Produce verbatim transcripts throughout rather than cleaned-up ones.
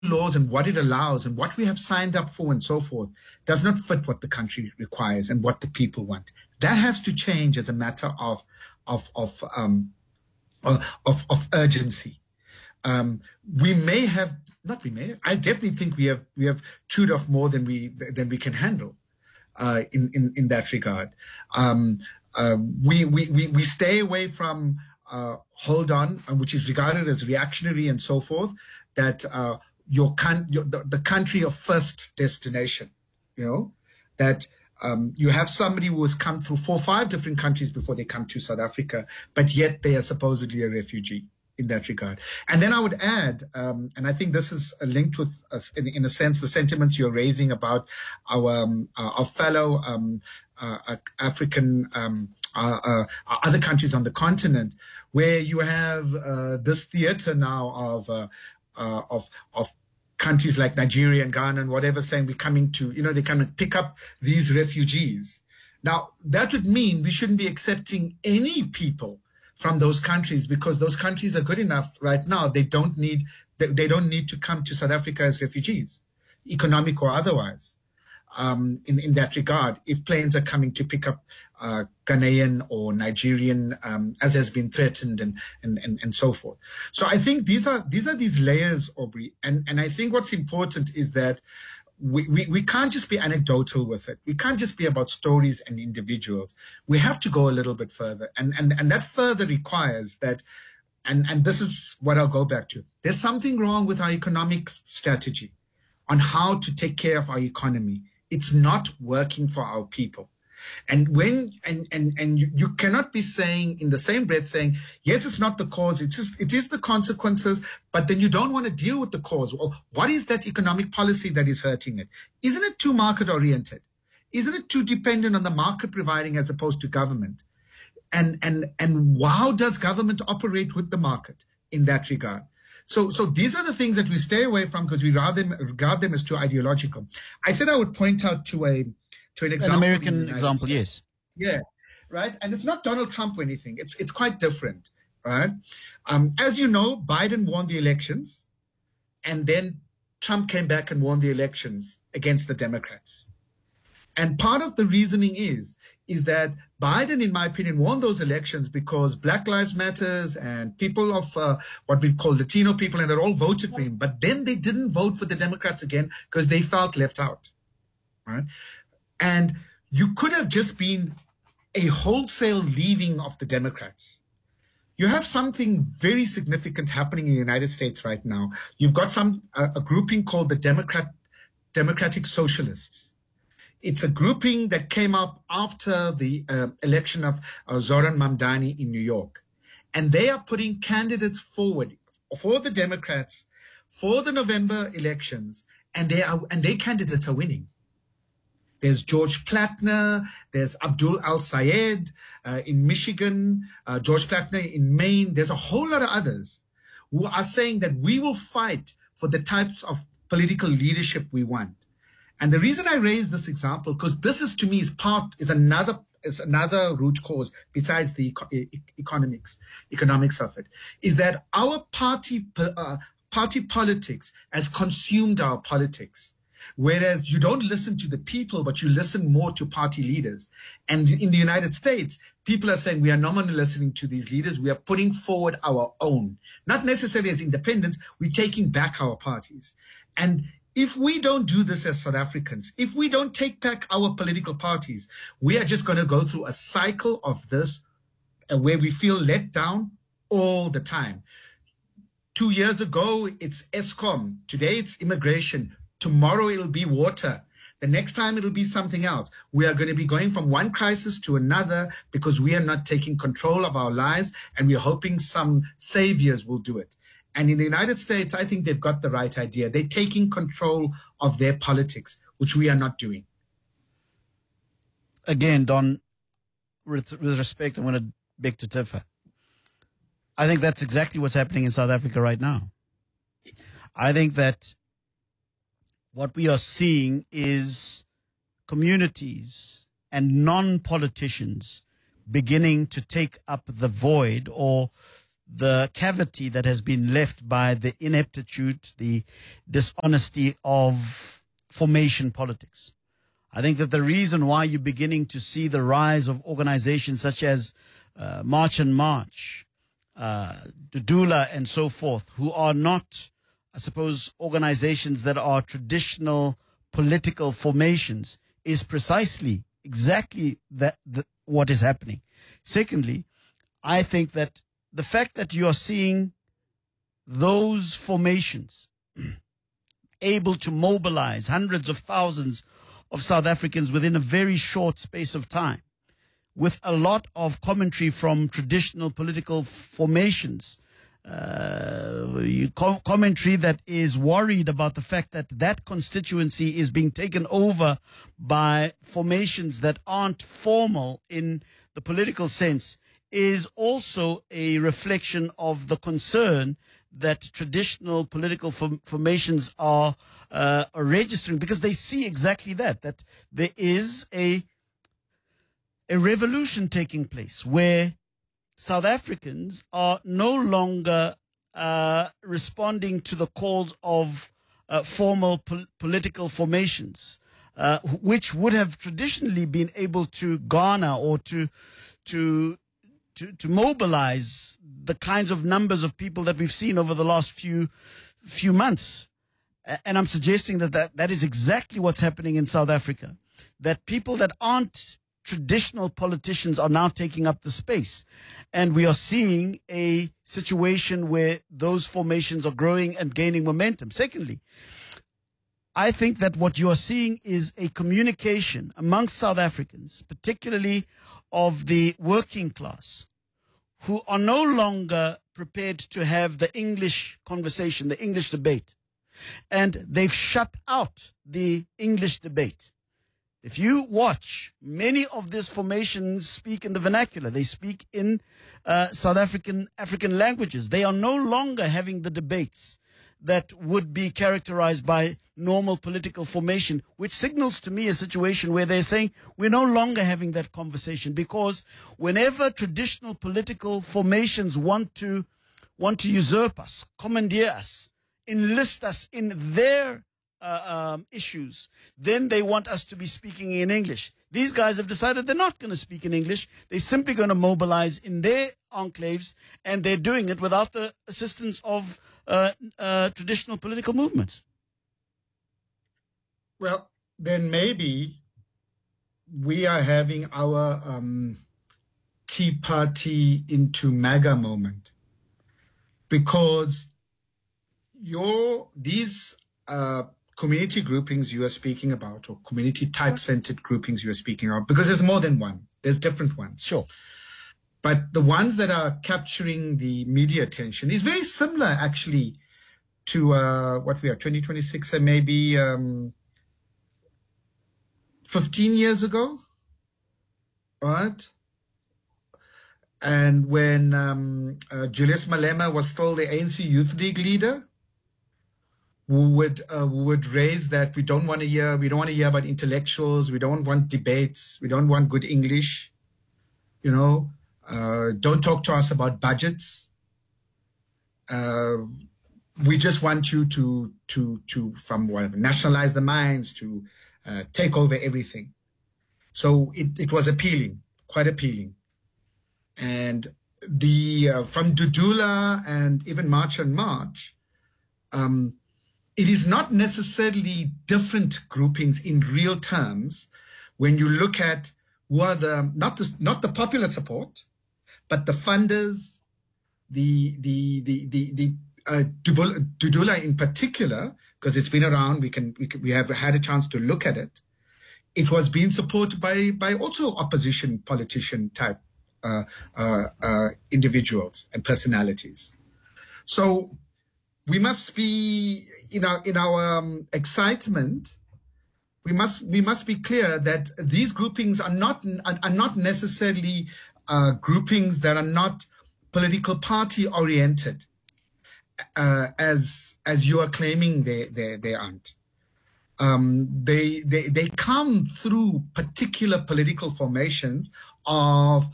laws and what it allows and what we have signed up for and so forth does not fit what the country requires and what the people want. That has to change as a matter of of of um, of, of urgency. Um, we may have not. We may. I definitely think we have we have chewed off more than we than we can handle uh, in in in that regard. Um, uh, we, we we we stay away from uh, hold on, which is regarded as reactionary and so forth. That uh, your, con- your the, the country of first destination, you know, that um, you have somebody who has come through four or five different countries before they come to South Africa, but yet they are supposedly a refugee in that regard. And then I would add, um, and I think this is linked with, us in, in a sense, the sentiments you're raising about our, um, uh, our fellow um, uh, African um, uh, uh, other countries on the continent, where you have uh, this theater now of uh, uh, of of countries like Nigeria and Ghana and whatever, saying we're coming to, you know, they come and pick up these refugees. Now, that would mean we shouldn't be accepting any people from those countries, because those countries are good enough right now. They don't need they, they don't need to come to South Africa as refugees, economic or otherwise. Um, in in that regard, if planes are coming to pick up uh, Ghanaian or Nigerian, um, as has been threatened, and, and and and so forth. So I think these are these are these layers, Aubrey, and and I think what's important is that we, we, we can't just be anecdotal with it. We can't just be about stories and individuals. We have to go a little bit further. And, and, and that further requires that, and, and this is what I'll go back to. There's something wrong with our economic strategy on how to take care of our economy. It's not working for our people. And when and and and you, you cannot be saying in the same breath saying, yes, it's not the cause, it's just it is the consequences, but then you don't want to deal with the cause. Well, what is that economic policy that is hurting it? Isn't it too market oriented? Isn't it too dependent on the market providing as opposed to government? And and and how does government operate with the market in that regard? So so these are the things that we stay away from, because we rather regard them as too ideological. I said I would point out to a to an example. An American example, yes. Yeah, right. And it's not Donald Trump or anything. It's it's quite different, right? Um, as you know, Biden won the elections, and then Trump came back and won the elections against the Democrats. And part of the reasoning is, is that Biden, in my opinion, won those elections because Black Lives Matters and people of uh, what we call Latino people, and they all voted for him. But then they didn't vote for the Democrats again because they felt left out, right? And you could have just been a wholesale leaving of the Democrats. You have something very significant happening in the United States right now. You've got some uh, a grouping called the Democrat Democratic Socialists. It's a grouping that came up after the uh, election of uh, Zoran Mamdani in New York. And they are putting candidates forward for the Democrats for the November elections, and they are and their candidates are winning. There's George Platner, there's Abdul Al-Sayed uh, in Michigan, uh, George Platner in Maine. There's a whole lot of others who are saying that we will fight for the types of political leadership we want. And the reason I raise this example, because this is to me is part, is another is another root cause besides the eco- e- economics, economics of it, is that our party uh, party politics has consumed our politics. Whereas you don't listen to the people, but you listen more to party leaders. And in the United States, people are saying we are not only listening to these leaders, we are putting forward our own. Not necessarily as independents, we're taking back our parties. And if we don't do this as South Africans, if we don't take back our political parties, we are just going to go through a cycle of this uh, where we feel let down all the time. Two years ago, it's ESCOM. Today, it's immigration. Tomorrow it'll be water. The next time it'll be something else. We are going to be going from one crisis to another because we are not taking control of our lives, and we're hoping some saviors will do it. And in the United States, I think they've got the right idea. They're taking control of their politics, which we are not doing. Again, Don, with, with respect, I want to beg to differ. I think that's exactly what's happening in South Africa right now. I think that what we are seeing is communities and non-politicians beginning to take up the void or the cavity that has been left by the ineptitude, the dishonesty of formation politics. I think that the reason why you're beginning to see the rise of organizations such as uh, March and March, uh, Dudula and so forth, who are not, I suppose, organizations that are traditional political formations, is precisely exactly that, that what is happening. Secondly, I think that the fact that you are seeing those formations able to mobilize hundreds of thousands of South Africans within a very short space of time, with a lot of commentary from traditional political formations, uh, com- commentary that is worried about the fact that that constituency is being taken over by formations that aren't formal in the political sense, is also a reflection of the concern that traditional political form- formations are, uh, are registering, because they see exactly that, that there is a, a revolution taking place where South Africans are no longer uh, responding to the calls of uh, formal pol- political formations, uh, which would have traditionally been able to garner or to to to, to mobilize the kinds of numbers of people that we've seen over the last few few months. And I'm suggesting that that, that is exactly what's happening in South Africa, that people that aren't traditional politicians are now taking up the space. And we are seeing a situation where those formations are growing and gaining momentum. Secondly, I think that what you are seeing is a communication amongst South Africans, particularly of the working class, who are no longer prepared to have the English conversation, the English debate. And they've shut out the English debate. If you watch, many of these formations speak in the vernacular. They speak in uh, South African African languages. They are no longer having the debates that would be characterized by normal political formation, which signals to me a situation where they're saying we're no longer having that conversation, because whenever traditional political formations want to want to usurp us, commandeer us, enlist us in their uh, um, issues, then they want us to be speaking in English. These guys have decided they're not going to speak in English. They're simply going to mobilize in their enclaves, and they're doing it without the assistance of uh, uh, traditional political movements. Well, then maybe we are having our um, Tea Party into MAGA moment, because your these uh, community groupings you are speaking about, or community type-centered groupings you are speaking about, because there's more than one. There's different ones. Sure. But the ones that are capturing the media attention is very similar, actually, to uh, what we are, twenty twenty-six, and maybe um, fifteen years ago, right? And when um, uh, Julius Malema was still the A N C Youth League leader, who would uh, who would raise that we don't want to hear, we don't want to hear about intellectuals, we don't want debates, we don't want good English, you know, uh, don't talk to us about budgets. Uh, we just want you to to to from whatever, nationalize the mines, to uh, take over everything. So it, it was appealing, quite appealing. And the uh, from Dudula and even March and March, um, it is not necessarily different groupings in real terms when you look at who are the not the not the popular support, but the funders, the the the the, the uh, Dudula in particular, because it's been around. We can, we can we have had a chance to look at it. It was being supported by by also opposition politician type uh, uh, uh, individuals and personalities. So we must be, in our in our um, excitement, we must we must be clear that these groupings are not are, are not necessarily uh, groupings that are not political party oriented, uh, as as you are claiming they they, they aren't. Um, they, they they come through particular political formations of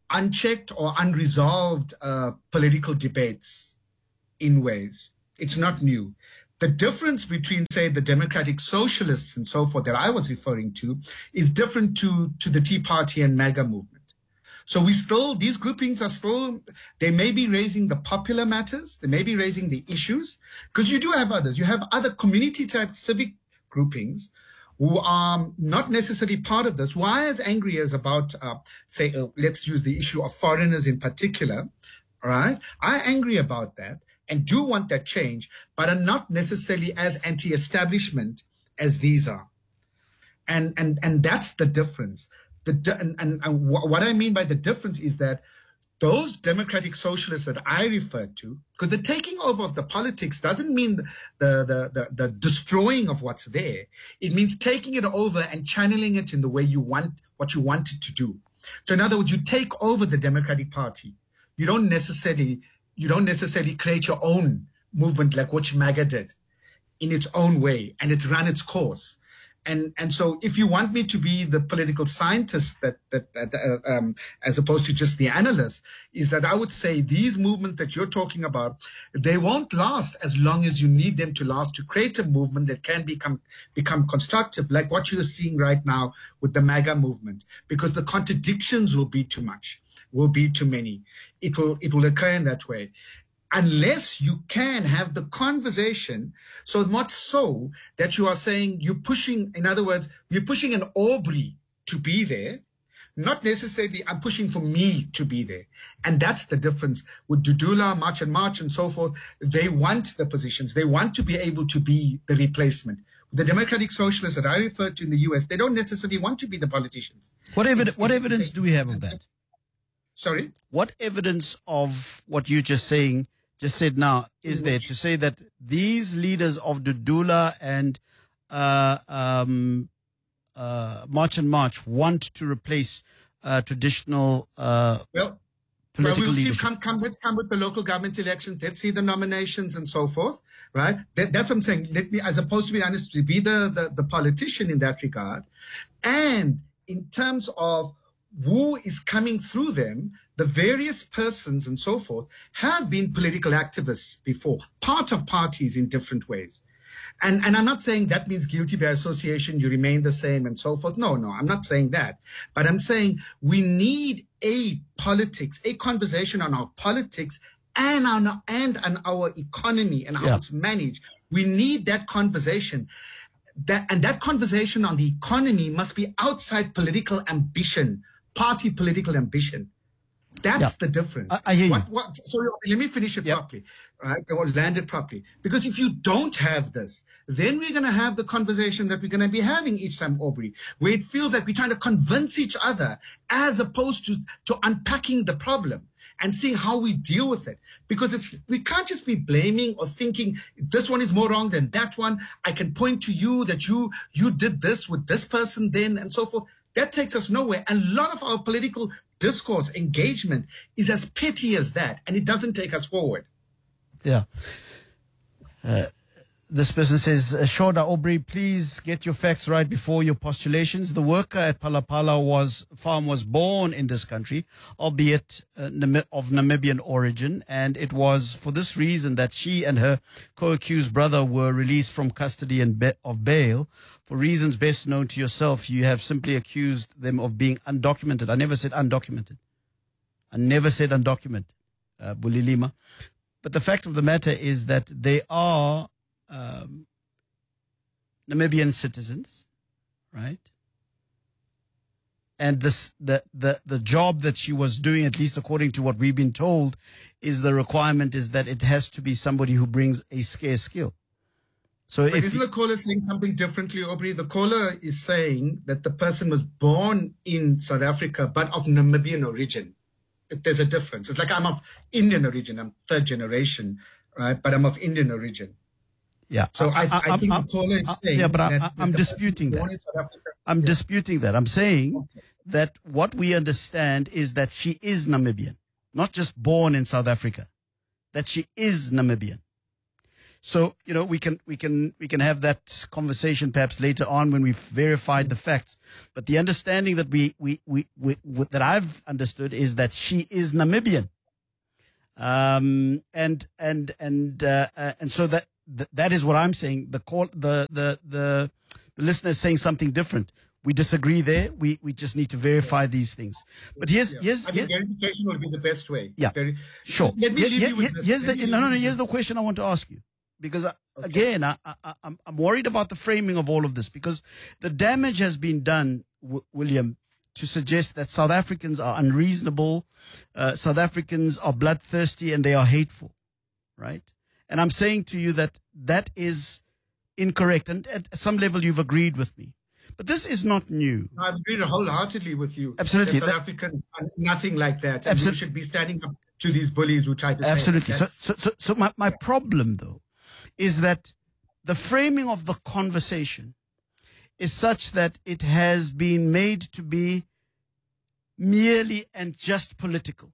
unchecked or unresolved uh, political debates in ways. It's not new. The difference between, say, the democratic socialists and so forth that I was referring to is different to, to the Tea Party and MAGA movement. So we still, these groupings are still, they may be raising the popular matters, they may be raising the issues, because you do have others. You have other community-type civic groupings who are not necessarily part of this, who are as angry as about, uh, say, uh, let's use the issue of foreigners in particular, all right? Are angry about that and do want that change, but are not necessarily as anti-establishment as these are. And, and, and that's the difference. The, and, and, and what I mean by the difference is that those democratic socialists that I referred to, because the taking over of the politics doesn't mean the, the, the, the destroying of what's there. It means taking it over and channeling it in the way you want, what you want it to do. So in other words, you take over the Democratic Party. You don't necessarily, you don't necessarily create your own movement like what MAGA did in its own way, and it's run its course. And and so, if you want me to be the political scientist that that, that uh, um, as opposed to just the analyst, is that I would say these movements that you're talking about, they won't last as long as you need them to last to create a movement that can become become constructive, like what you're seeing right now with the MAGA movement, because the contradictions will be too much, will be too many. It will it will occur in that way. Unless you can have the conversation, so much so that you are saying you're pushing, in other words, you're pushing an Aubrey to be there, not necessarily I'm pushing for me to be there. And that's the difference with Dudula, March and March and so forth. They want the positions. They want to be able to be the replacement. The democratic socialists that I referred to in the U S, they don't necessarily want to be the politicians. What, evi- it's, what it's, evidence it's, do we have of that? Sorry? What evidence of what you're just saying just said now is there to say that these leaders of Dudula and uh, um, uh, March and March want to replace uh, traditional uh, well, political well, we'll leadership? See, come, come, let's come with the local government elections. Let's see the nominations and so forth, right? That, that's what I'm saying. Let me, as opposed to be honest, to be the, the, the politician in that regard. And in terms of who is coming through them, the various persons and so forth have been political activists before, part of parties in different ways. And, and I'm not saying that means guilty by association, you remain the same and so forth. No, no, I'm not saying that. But I'm saying we need a politics, a conversation on our politics and on, and on our economy and how yeah. it's managed. We need that conversation. That, and that conversation on the economy must be outside political ambition, party political ambition. That's yeah. the difference. I, I hear what, you. What, sorry, let me finish it yep. properly, right? Or land it properly. Because if you don't have this, then we're going to have the conversation that we're going to be having each time, Aubrey, where it feels like we're trying to convince each other as opposed to, to unpacking the problem and seeing how we deal with it. Because it's we can't just be blaming or thinking this one is more wrong than that one. I can point to you that you you did this with this person then and so forth. That takes us nowhere. And a lot of our political discourse, engagement is as petty as that, and it doesn't take us forward. Yeah. Uh, this person says, Shoda Aubrey, please get your facts right before your postulations. The worker at Palapala was farm was born in this country, albeit uh, Nam- of Namibian origin, and it was for this reason that she and her co-accused brother were released from custody and be- of bail. For reasons best known to yourself, you have simply accused them of being undocumented. I never said undocumented. I never said undocumented, uh, Bulilima. But the fact of the matter is that they are um, Namibian citizens, right? And this, the, the, the job that she was doing, at least according to what we've been told, is the requirement is that it has to be somebody who brings a scarce skill. So but if isn't the caller saying something differently, Aubrey? The caller is saying that the person was born in South Africa, but of Namibian origin. There's a difference. It's like I'm of Indian origin. I'm third generation, right? But I'm of Indian origin. Yeah. So I, I, I think I'm, the caller is saying yeah, but I, that I'm that disputing that. I'm yeah. disputing that. I'm saying okay. that what we understand is that she is Namibian, not just born in South Africa, that she is Namibian. So, you know, we can we can we can have that conversation perhaps later on when we've verified the facts. But the understanding that we we we, we, we that I've understood is that she is Namibian, um, and and and uh, uh, and so that th- that is what I'm saying. The call the the the, the listener is saying something different. We disagree there. We we just need to verify yeah. these things. But here's yeah. here's, I think here's verification will be the best way. Yeah, Very, sure. Let me Here, leave here, you with this. Here's the no no no. Here's this. the question I want to ask you, because I, Okay. again I, I I'm I'm worried about the framing of all of this, because the damage has been done, w- William, to suggest that South Africans are unreasonable, uh, South Africans are bloodthirsty, and they are hateful, right? And I'm saying to you that that is incorrect, and at some level you've agreed with me. But this is not new. I agree wholeheartedly with you. Absolutely. That South That, Africans are nothing like that. And Absol- we should be standing up to these bullies who try to say absolutely. So, that. so, so, so my, my problem, though, is that the framing of the conversation is such that it has been made to be merely and just political.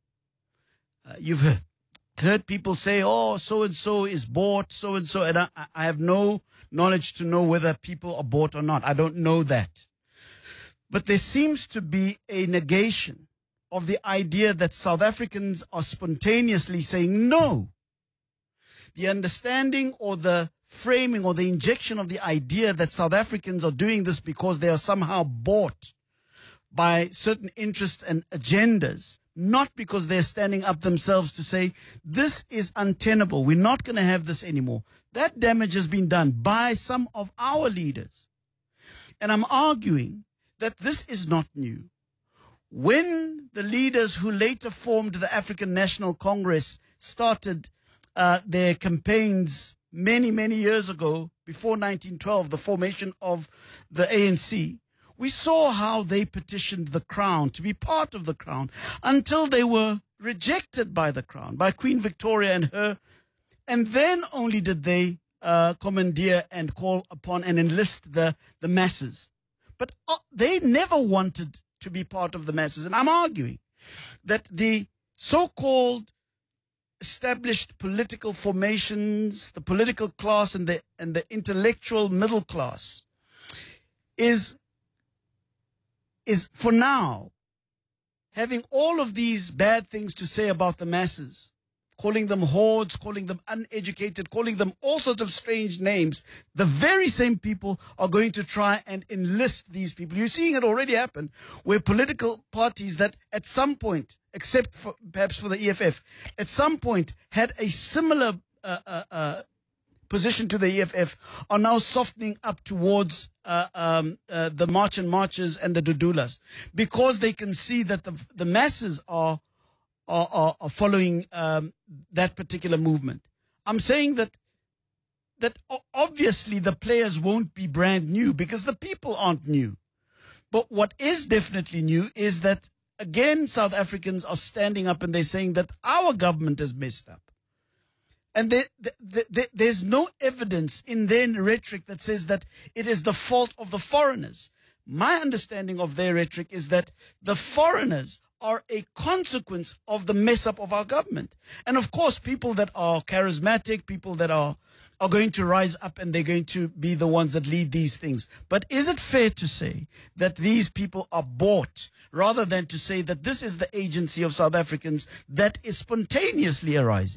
Uh, you've heard, heard people say, oh, so-and-so is bought, so-and-so, and I, I have no knowledge to know whether people are bought or not. I don't know that. But there seems to be a negation of the idea that South Africans are spontaneously saying no. The understanding or the framing or the injection of the idea that South Africans are doing this because they are somehow bought by certain interests and agendas, not because they're standing up themselves to say, this is untenable, we're not going to have this anymore. That damage has been done by some of our leaders. And I'm arguing that this is not new. When the leaders who later formed the African National Congress started uh, their campaigns many, many years ago, before nineteen twelve, the formation of the A N C, we saw how they petitioned the Crown to be part of the Crown until they were rejected by the Crown, by Queen Victoria and her. And then only did they uh, commandeer and call upon and enlist the, the masses. But uh, they never wanted to be part of the masses. And I'm arguing that the so-called established political formations, the political class and the, and the intellectual middle class is is for now having all of these bad things to say about the masses, calling them hordes, calling them uneducated, calling them all sorts of strange names. The very same people are going to try and enlist these people. You're seeing it already happen, where political parties that at some point, except for, perhaps for the E F F, at some point had a similar uh, uh, uh, position to the E F F, are now softening up towards uh, um, uh, the March and Marches and the Dudulas, because they can see that the, the masses are, are, are, are following um, that particular movement. I'm saying that that obviously the players won't be brand new because the people aren't new. But what is definitely new is that, again, South Africans are standing up and they're saying that our government is messed up. And they, they, they, there's no evidence in their rhetoric that says that it is the fault of the foreigners. My understanding of their rhetoric is that the foreigners are a consequence of the mess up of our government. And of course, people that are charismatic, people that are, are going to rise up and they're going to be the ones that lead these things. But is it fair to say that these people are bought, rather than to say that this is the agency of South Africans that is spontaneously arising?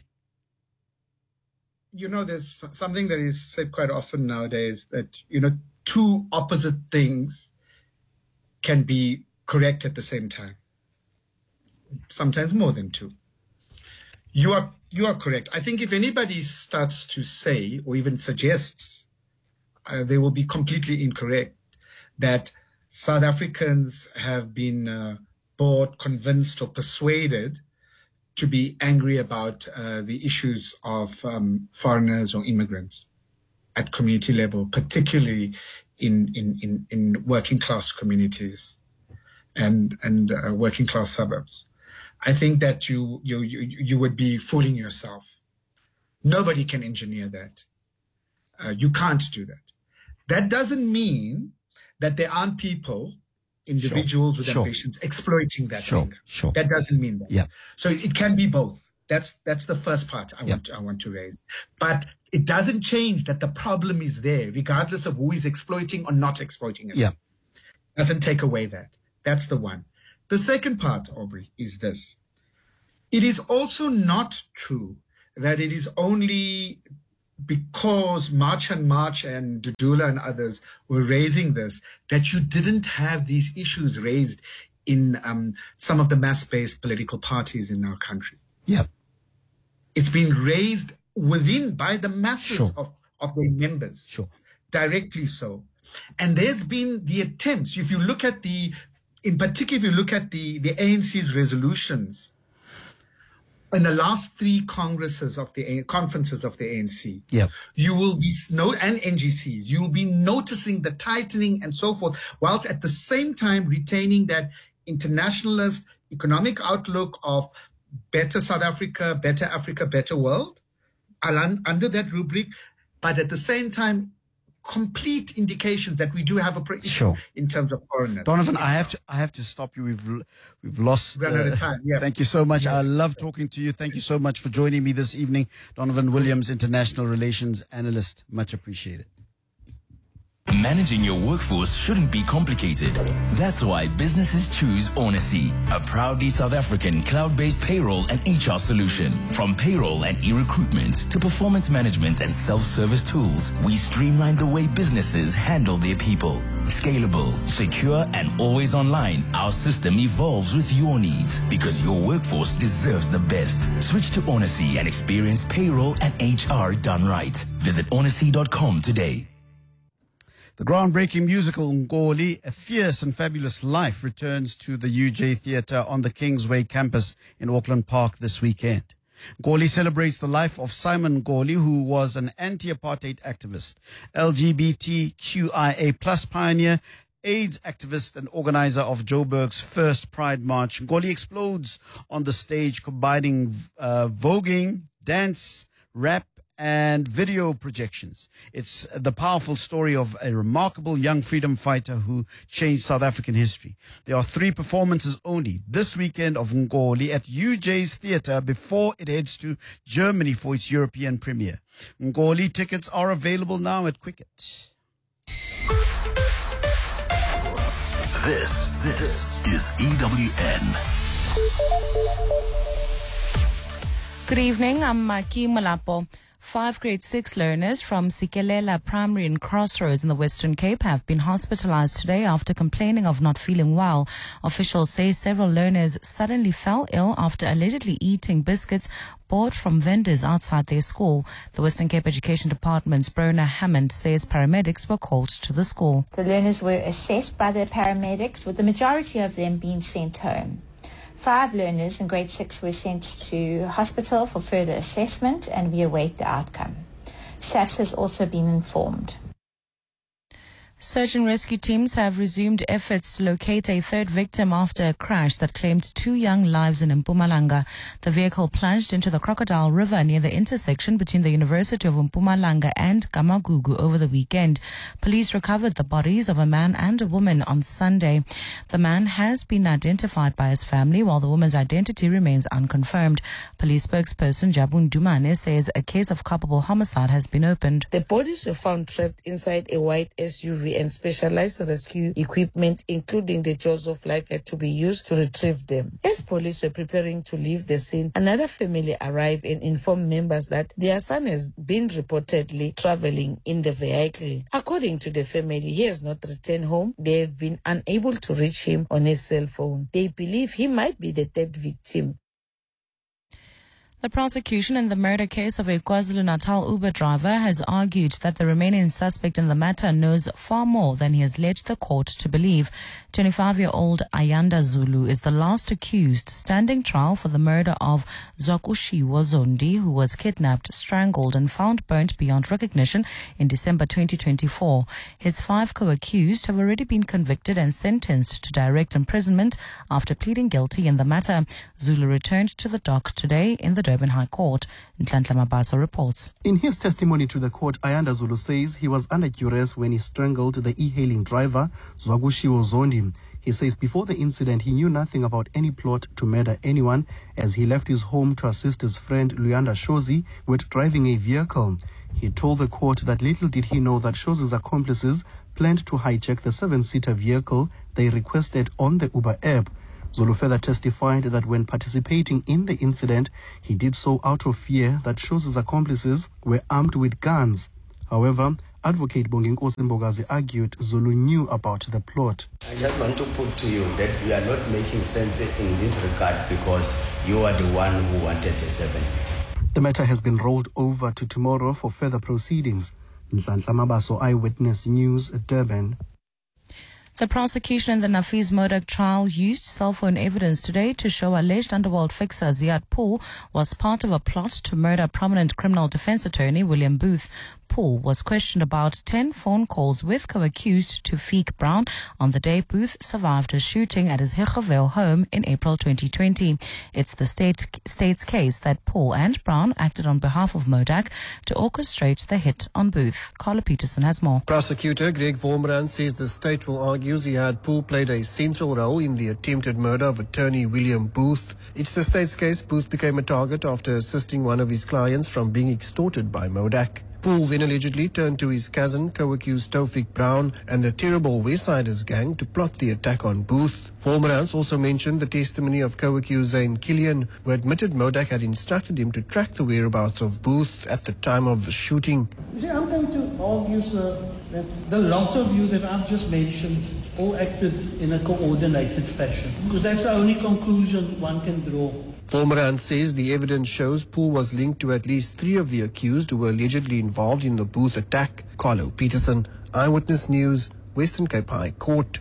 You know, there's something that is said quite often nowadays that, you know, two opposite things can be correct at the same time. Sometimes more than two. You are you are correct. I think if anybody starts to say or even suggests, uh, they will be completely incorrect, that South Africans have been uh, bought, convinced or persuaded to be angry about uh, the issues of um, foreigners or immigrants at community level, particularly in, in, in, in working class communities and, and uh, working class suburbs. I think that you, you, you, you would be fooling yourself. Nobody can engineer that. Uh, you can't do that. That doesn't mean that there aren't people, individuals sure, with sure. ambitions, exploiting that sure, anger. Sure. That doesn't mean that. Yeah. So it can be both. That's that's the first part I yeah. want to, I want to raise. But It doesn't change that the problem is there, regardless of who is exploiting or not exploiting it. Yeah. Doesn't take away that. That's the one. The second part, Aubrey, is this. It is also not true that it is only because March and March and Dudula and others were raising this, that you didn't have these issues raised in um, some of the mass-based political parties in our country. Yeah. It's been raised within by the masses Sure. of, of their members. Sure. Directly so. And there's been the attempts, if you look at the, in particular, if you look at the, the A N C's resolutions, in the last three congresses of the conferences of the A N C, Yeah. you will be no and N G Cs, you will be noticing the tightening and so forth, whilst at the same time retaining that internationalist economic outlook of better South Africa, better Africa, better world, under that rubric, but at the same time, complete indications that we do have a pre- issue Sure. in terms of foreigners. Donovan, I have to I have to stop you. We've we've lost. Run out of time. Yeah. Thank you so much. I love talking to you. Thank you so much for joining me this evening, Donovan Williams, International Relations Analyst. Much appreciated. Managing your workforce shouldn't be complicated. That's why businesses choose Onacy, a proudly South African cloud-based payroll and H R solution. From payroll and e-recruitment to performance management and self-service tools, we streamline the way businesses handle their people. Scalable, secure, and always online, our system evolves with your needs because your workforce deserves the best. Switch to Onacy and experience payroll and H R done right. Visit onacy dot com today. The groundbreaking musical Ngoli, A Fierce and Fabulous Life, returns to the U J Theatre on the Kingsway campus in Auckland Park this weekend. Ngoli celebrates the life of Simon Ngoli, who was an anti-apartheid activist, L G B T Q I A plus pioneer, AIDS activist and organizer of Joburg's first Pride March. Ngoli explodes on the stage, combining uh, voguing, dance, rap, and video projections. It's the powerful story of a remarkable young freedom fighter who changed South African history. There are three performances only this weekend of Ngoli at U J's Theatre before it heads to Germany for its European premiere. Ngoli tickets are available now at Quicket. This, this is E W N. Good evening, I'm Maki Malapo. Five grade six learners from Sikelela Primary in Crossroads in the Western Cape have been hospitalized today after complaining of not feeling well. Officials say several learners suddenly fell ill after allegedly eating biscuits bought from vendors outside their school. The Western Cape Education Department's Brona Hammond says paramedics were called to the school. The learners were assessed by the paramedics, with the majority of them being sent home. Five learners in grade six were sent to hospital for further assessment, and we await the outcome. SAPS has also been informed. Search and rescue teams have resumed efforts to locate a third victim after a crash that claimed two young lives in Mpumalanga. The vehicle plunged into the Crocodile River near the intersection between the University of Mpumalanga and Kamagugu over the weekend. Police recovered the bodies of a man and a woman on Sunday. The man has been identified by his family, while the woman's identity remains unconfirmed. Police spokesperson Jabun Dumane says a case of culpable homicide has been opened. The bodies were found trapped inside a white S U V, and specialized rescue equipment, including the jaws of life, had to be used to retrieve them. As police were preparing to leave the scene, another family arrived and informed members that their son has been reportedly traveling in the vehicle. According to the family, he has not returned home. They have been unable to reach him on his cell phone. They believe he might be the third victim. The prosecution in the murder case of a KwaZulu-Natal Uber driver has argued that the remaining suspect in the matter knows far more than he has led the court to believe. twenty-five-year-old Ayanda Zulu is the last accused standing trial for the murder of Zwakushiwo Zondi, who was kidnapped, strangled and found burnt beyond recognition in December twenty twenty-four. His five co-accused have already been convicted and sentenced to direct imprisonment after pleading guilty in the matter. Zulu returned to the dock today in the Durban High Court. Nhlanhla Mabasa reports. In his testimony to the court, Ayanda Zulu says he was under duress when he strangled the e-hailing driver, Zwakushiwo Zondi. He says before the incident, he knew nothing about any plot to murder anyone, as he left his home to assist his friend Luyanda Shozi with driving a vehicle. He told the court that little did he know that Shozi's accomplices planned to hijack the seven-seater vehicle they requested on the Uber app. Zulu further testified that when participating in the incident, he did so out of fear that Shozi's accomplices were armed with guns. However, Advocate Bonginkosi Mbogazi argued Zulu knew about the plot. I just want to put to you that we are not making sense in this regard because you are the one who wanted a seven-seater. The matter has been rolled over to tomorrow for further proceedings. Nhlanhla Mabaso, Eyewitness News, Durban. The prosecution in the Nafiz Modak trial used cell phone evidence today to show alleged underworld fixer Ziad Paul was part of a plot to murder prominent criminal defense attorney William Booth. Paul was questioned about ten phone calls with co-accused Tufik Brown on the day Booth survived a shooting at his Hecheville home in April twenty twenty. It's the state state's case that Paul and Brown acted on behalf of Modak to orchestrate the hit on Booth. Carla Peterson has more. Prosecutor Greg Vormbrand says the state will argue Ziad Paul played a central role in the attempted murder of attorney William Booth. It's the state's case Booth became a target after assisting one of his clients from being extorted by Modak. Paul then allegedly turned to his cousin, co-accused Tawfiq Brown, and the terrible Westsiders gang to plot the attack on Booth. Vormbrand also mentioned the testimony of co-accused Zayn Killian, who admitted Modak had instructed him to track the whereabouts of Booth at the time of the shooting. You see, I'm going to argue, sir, that the lot of you that I've just mentioned all acted in a coordinated fashion, because that's the only conclusion one can draw. Vormbrand says the evidence shows Paul was linked to at least three of the accused who were allegedly involved in the Booth attack. Carlo Peterson, Eyewitness News, Western Cape High Court.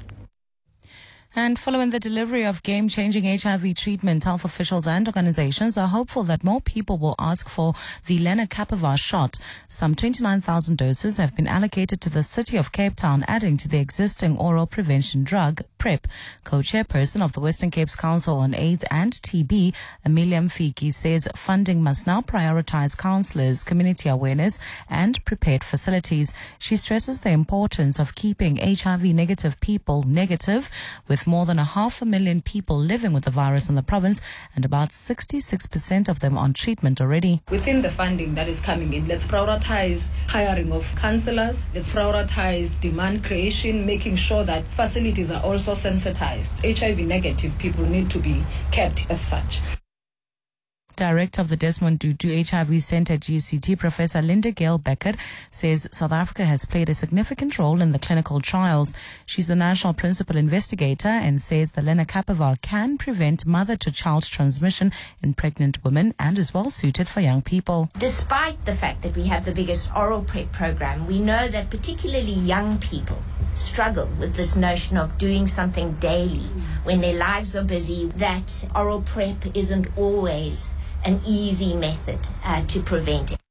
And following the delivery of game-changing H I V treatment, health officials and organizations are hopeful that more people will ask for the lenacapavir shot. Some twenty-nine thousand doses have been allocated to the city of Cape Town, adding to the existing oral prevention drug, PrEP. Co-chairperson of the Western Cape's Council on AIDS and T B, Amelia Mfiki, says funding must now prioritize counsellors, community awareness and prepared facilities. She stresses the importance of keeping H I V-negative people negative, with more than a half a million people living with the virus in the province and about sixty-six percent of them on treatment already. Within the funding that is coming in, let's prioritize hiring of counsellors, let's prioritize demand creation, making sure that facilities are also sensitized. H I V negative people need to be kept as such. Director of the Desmond Tutu H I V Centre at U C T, Professor Linda Gale Becker, says South Africa has played a significant role in the clinical trials. She's the national principal investigator and says the lenacapavir can prevent mother-to-child transmission in pregnant women and is well suited for young people. Despite the fact that we have the biggest oral PrEP program, we know that particularly young people struggle with this notion of doing something daily when their lives are busy, that oral PrEP isn't always an easy method uh, to prevent it.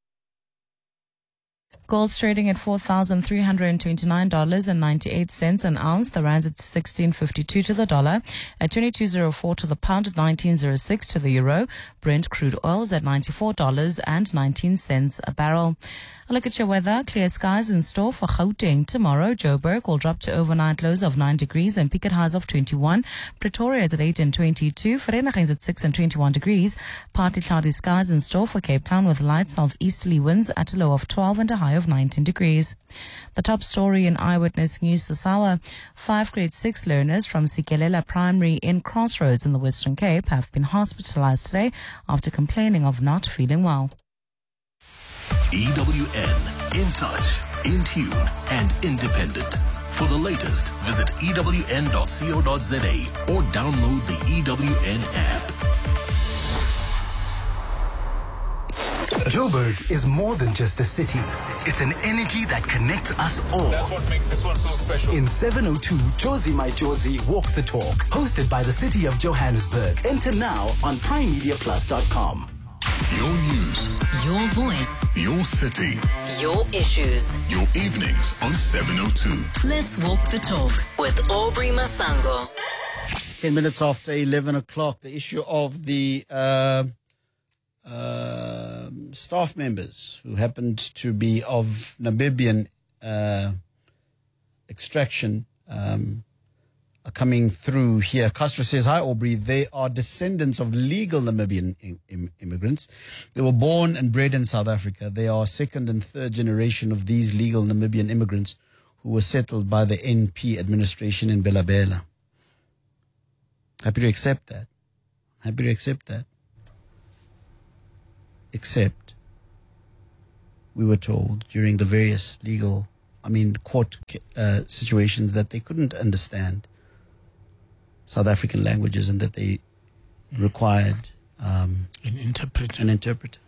Gold's trading at four thousand three hundred twenty-nine dollars and ninety-eight cents an ounce. The rand's at sixteen fifty-two to the dollar, at twenty-two oh four to the pound, at nineteen oh six to the euro. Brent crude oil is at ninety-four dollars and nineteen cents a barrel. A look at your weather. Clear skies in store for Gauteng tomorrow. Joburg will drop to overnight lows of nine degrees and peak at highs of twenty-one. Pretoria is at eight and twenty-two. Vereeniging is at six and twenty-one degrees. Partly cloudy skies in store for Cape Town with light southeasterly winds at a low of twelve and a high of nineteen degrees. The top story in Eyewitness News this hour. Five grade six learners from Sikelela Primary in Crossroads in the Western Cape have been hospitalized today after complaining of not feeling well. E W N, in touch, in tune, and independent. For the latest, visit E W N dot co dot za or download the E W N app. Joburg is more than just a city. It's an energy that connects us all. That's what makes this one so special. In seven oh two, Josie My Josie Walk the Talk, hosted by the City of Johannesburg. Enter now on prime media plus dot com. Your news. Your voice. Your city. Your issues. Your evenings on seven oh two. Let's walk the talk with Aubrey Masango. Ten minutes after eleven o'clock, the issue of the uh, uh, staff members who happened to be of Namibian uh, extraction um, are coming through here. Castro says, hi, Aubrey. They are descendants of legal Namibian im- im- immigrants. They were born and bred in South Africa. They are second and third generation of these legal Namibian immigrants who were settled by the N P administration in Bela Bela. Happy to accept that. Happy to accept that. Except we were told during the various legal, I mean, court uh, situations that they couldn't understand South African languages and that they required um, an interpreter. An interpreter.